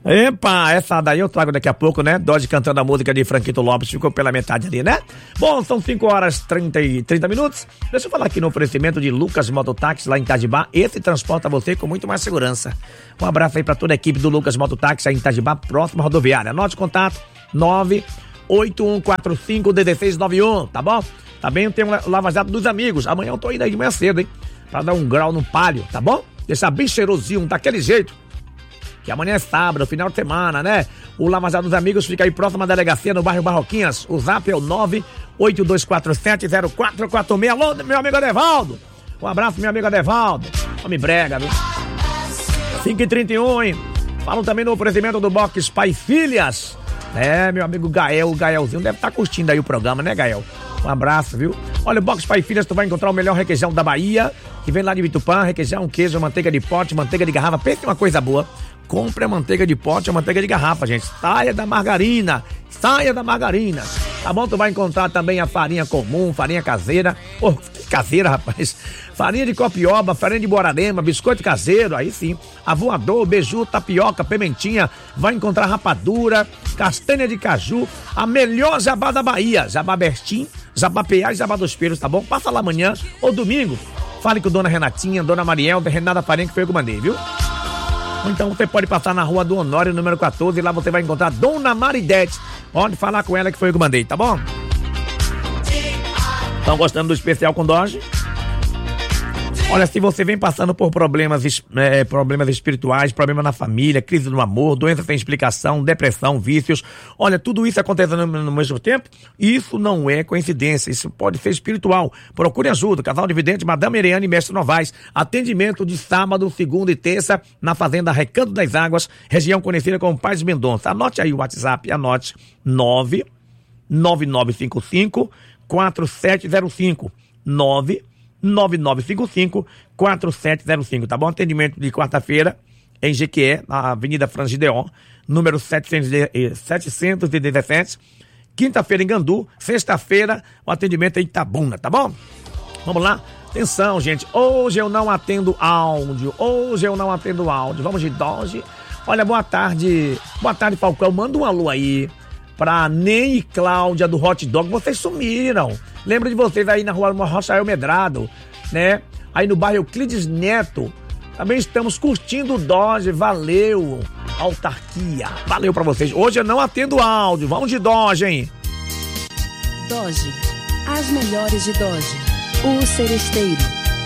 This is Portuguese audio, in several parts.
Epa, essa daí eu trago daqui a pouco, né? Dodge cantando a música de Franquito Lopes, ficou pela metade ali, né? Bom, são 5 horas e 30 minutos. Deixa eu falar aqui no oferecimento de Lucas Mototáxi, lá em Itajibá. Esse transporta você com muito mais segurança. Um abraço aí pra toda a equipe do Lucas Mototáxi, aí em Itajibá, próxima rodoviária. Anote o contato, 981451691, tá bom? Também tem um Lava Jato dos amigos. Amanhã eu tô indo aí de manhã cedo, hein? Pra dar um grau no palio, tá bom? Deixar bem cheirosinho, daquele jeito. Que amanhã é sábado, final de semana, né? O Lava Jato dos Amigos fica aí próximo à delegacia no bairro Barroquinhas. O zap é o 982470446. Alô, meu amigo Adevaldo. Um abraço, meu amigo Adevaldo. Homem brega, viu? 5h31, hein? Falam também no oferecimento do Box Pai Filhas. É, meu amigo Gael, o Gaelzinho deve estar curtindo aí o programa, né, Gael? Um abraço, viu? Olha, o Box Pai Filhas, tu vai encontrar o melhor requeijão da Bahia, que vem lá de Vitupã, requeijão, queijo, manteiga de pote, manteiga de garrafa. Pense uma coisa boa. Compre a manteiga de pote, a manteiga de garrafa, gente. Saia da margarina. Saia da margarina. Tá bom? Tu vai encontrar também a farinha comum, farinha caseira. Oh, que caseira, rapaz. Farinha de copioba, farinha de borarema, biscoito caseiro, aí sim. Avoador, beiju, tapioca, pimentinha. Vai encontrar rapadura, castanha de caju. A melhor jabá da Bahia. Jabá Bertim, Jabá Peá e Jabá dos Pelos, tá bom? Passa lá amanhã ou domingo. Fale com Dona Renatinha, Dona Mariel, Renata Farinha, que foi eu que mandei, viu? Então você pode passar na Rua do Honório, número 14, e lá você vai encontrar Dona Maridete. Pode falar com ela que foi eu que mandei, tá bom? Estão gostando do especial com Dodge? Olha, se você vem passando por problemas espirituais, problemas na família, crise no amor, doença sem explicação, depressão, vícios, olha, tudo isso acontecendo no mesmo tempo, isso não é coincidência, isso pode ser espiritual. Procure ajuda, Casal de Vidente, Madame Eriane e Mestre Novaes. Atendimento de sábado, segunda e terça, na Recanto das Águas, região conhecida como Paz Mendonça. Anote aí o WhatsApp, anote 99955 4705 99955-4705, tá bom? Atendimento de quarta-feira em Jequié, na Avenida Frangideon, número 717. Quinta-feira em Gandu, sexta-feira o atendimento em Itabuna, tá bom? Vamos lá? Atenção, gente, hoje eu não atendo áudio, vamos de Dodge. Olha, boa tarde, Falcão, manda um alô aí pra Ney e Cláudia do Hot Dog. Vocês sumiram. Lembro de vocês aí na Rua Rafael Medrado, né? Aí no bairro Euclides Neto. Também estamos curtindo o Dodge. Valeu, autarquia. Valeu pra vocês. Hoje eu não atendo áudio. Vamos de Dodge, hein? Dodge. As melhores de Dodge. O Seresteiro.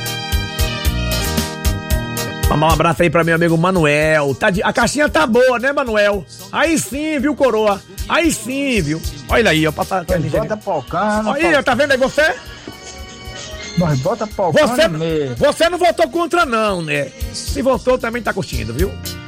Mandar um abraço aí pra meu amigo Manuel. A caixinha tá boa, né, Manuel? Aí sim, viu, coroa? Aí sim, viu? Olha aí, ó. Bota pocando. Olha aí, tá vendo aí você? Nós bota pocando mesmo. Você não votou contra não, né? Se votou, também tá curtindo, viu?